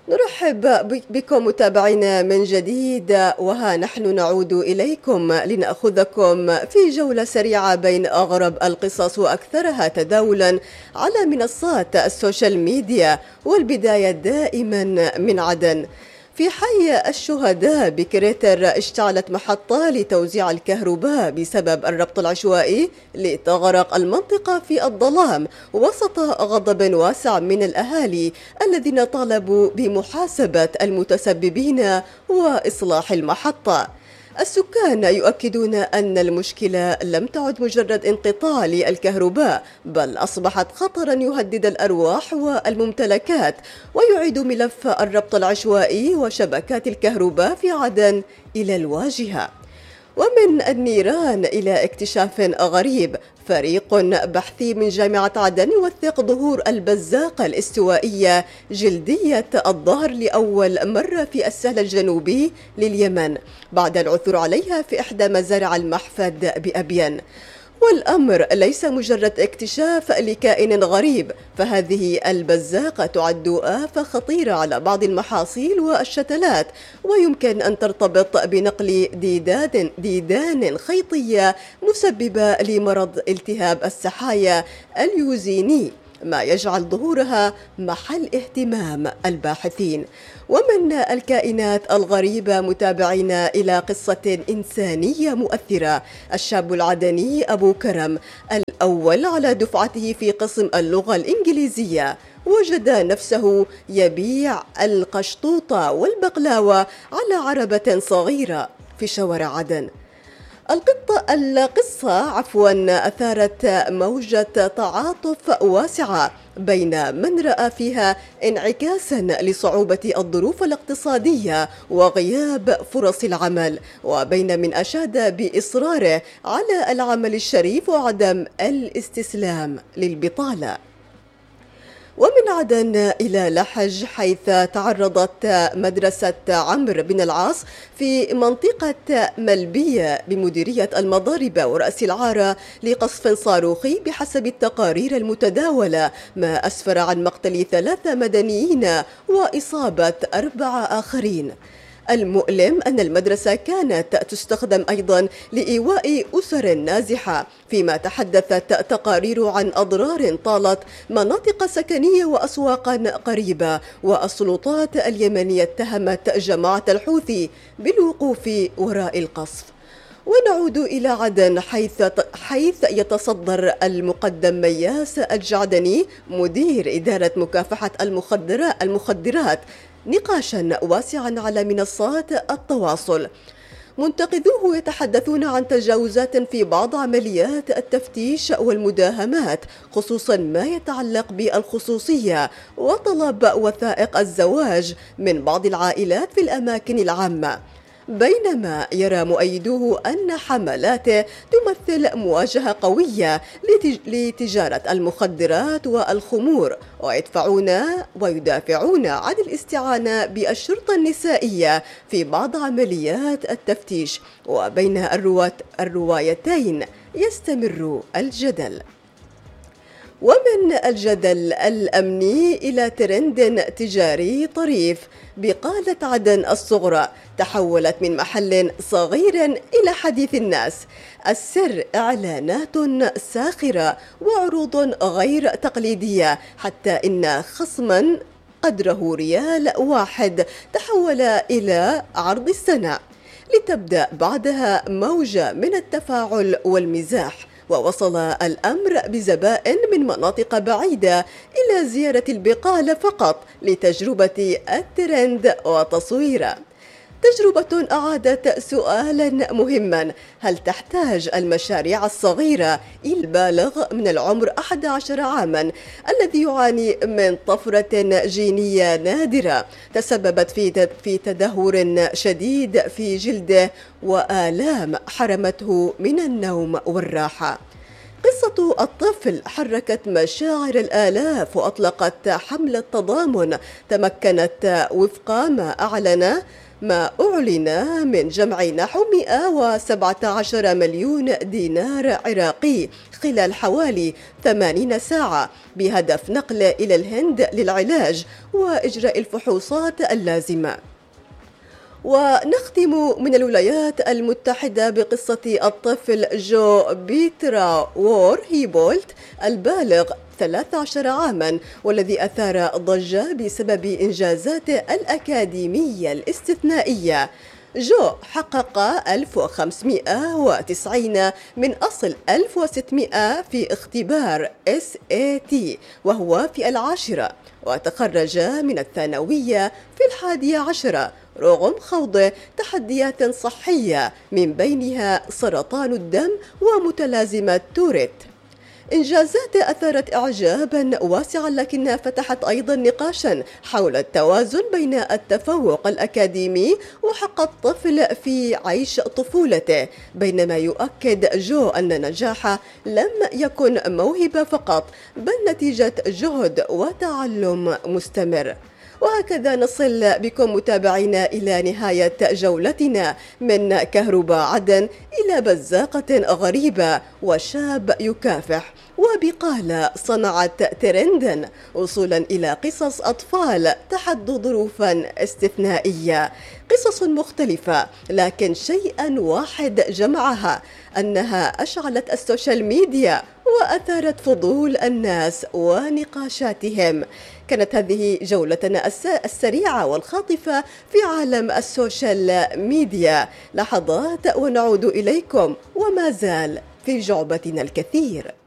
نرحب بكم متابعينا من جديد، وها نحن نعود إليكم لنأخذكم في جولة سريعة بين أغرب القصص وأكثرها تداولا على منصات السوشيال ميديا، والبداية دائما من عدن. في حي الشهداء بكريتر اشتعلت محطة لتوزيع الكهرباء بسبب الربط العشوائي لتغرق المنطقة في الظلام وسط غضب واسع من الأهالي الذين طالبوا بمحاسبة المتسببين وإصلاح المحطة. السكان يؤكدون أن المشكلة لم تعد مجرد انقطاع للكهرباء، بل أصبحت خطرا يهدد الأرواح والممتلكات، ويعيد ملف الربط العشوائي وشبكات الكهرباء في عدن إلى الواجهة. ومن النيران إلى اكتشاف غريب، فريق بحثي من جامعة عدن يوثق ظهور البزاقة الاستوائية جلدية الظهر لأول مرة في السهل الجنوبي لليمن بعد العثور عليها في إحدى مزارع المحفد بأبين. والأمر ليس مجرد اكتشاف لكائن غريب، فهذه البزاقة تعد آفة خطيرة على بعض المحاصيل والشتلات، ويمكن أن ترتبط بنقل ديدان خيطية مسببة لمرض التهاب السحايا اليوزيني، ما يجعل ظهورها محل اهتمام الباحثين. ومن الكائنات الغريبة متابعينا إلى قصة إنسانية مؤثرة، الشاب العدني أبو كرم الأول على دفعته في قسم اللغة الإنجليزية وجد نفسه يبيع القشطوطة والبقلاوة على عربة صغيرة في شوارع عدن. القصة أثارت موجة تعاطف واسعة بين من رأى فيها انعكاسا لصعوبة الظروف الاقتصادية وغياب فرص العمل، وبين من أشاد بإصراره على العمل الشريف وعدم الاستسلام للبطالة. ومن عدن إلى لحج، حيث تعرضت مدرسة عمرو بن العاص في منطقة ملبية بمديرية المضاربة ورأس العارة لقصف صاروخي بحسب التقارير المتداولة، ما أسفر عن مقتل 3 مدنيين وإصابة 4 آخرين. المؤلم أن المدرسة كانت تستخدم أيضا لإيواء أسر نازحة، فيما تحدثت تقارير عن أضرار طالت مناطق سكنية وأسواقا قريبة، والسلطات اليمنية اتهمت جماعة الحوثي بالوقوف وراء القصف. ونعود إلى عدن، حيث يتصدر المقدم مياس الجعدني مدير إدارة مكافحة المخدرات نقاشا واسعا على منصات التواصل. منتقدوه يتحدثون عن تجاوزات في بعض عمليات التفتيش والمداهمات، خصوصا ما يتعلق بالخصوصية وطلب وثائق الزواج من بعض العائلات في الأماكن العامة، بينما يرى مؤيدوه أن حملاته تمثل مواجهة قوية لتجارة المخدرات والخمور، ويدافعون عن الاستعانة بالشرطة النسائية في بعض عمليات التفتيش. وبين الروايتين يستمر الجدل. ومن الجدل الأمني إلى ترند تجاري طريف، بقالة عدن الصغرى تحولت من محل صغير إلى حديث الناس. السر إعلانات ساخرة وعروض غير تقليدية، حتى إن خصما قدره ريال واحد تحول إلى عرض السنة، لتبدأ بعدها موجة من التفاعل والمزاح. ووصل الأمر بزبائن من مناطق بعيدة إلى زيارة البقالة فقط لتجربة الترند وتصويره. تجربة أعادت سؤالا مهما: هل تحتاج المشاريع الصغيرة إلى البالغ من العمر 11 عاما الذي يعاني من طفرة جينية نادرة تسببت في تدهور شديد في جلده وآلام حرمته من النوم والراحة؟ قصة الطفل حركت مشاعر الآلاف وأطلقت حملة تضامن تمكنت وفق ما أعلن ما أعلن من جمع نحو 117 مليون دينار عراقي خلال حوالي 80 ساعة بهدف نقله إلى الهند للعلاج وإجراء الفحوصات اللازمة. ونختم من الولايات المتحدة بقصة الطفل جو بيترا وور هيبولت البالغ 13 عاما والذي أثار ضجة بسبب إنجازاته الأكاديمية الاستثنائية. جو حقق 1590 من أصل 1600 في اختبار SAT وهو في العاشرة، وتخرج من الثانوية في 11 رغم خوض تحديات صحية من بينها سرطان الدم ومتلازمة توريت. إنجازات أثارت إعجابا واسعا لكنها فتحت أيضا نقاشا حول التوازن بين التفوق الأكاديمي وحق الطفل في عيش طفولته، بينما يؤكد جو أن نجاحه لم يكن موهبة فقط بل نتيجة جهد وتعلم مستمر. وهكذا نصل بكم متابعينا إلى نهاية جولتنا من كهرباء عدن إلى بزاقة غريبة وشاب يكافح وبقالة صنعت ترندا وصولا إلى قصص أطفال تحدوا ظروفا استثنائية، قصص مختلفة لكن شيئا واحد جمعها أنها أشعلت السوشيال ميديا وأثارت فضول الناس ونقاشاتهم. كانت هذه جولتنا السريعة والخاطفة في عالم السوشيال ميديا، لحظات ونعود إليكم وما زال في جعبتنا الكثير.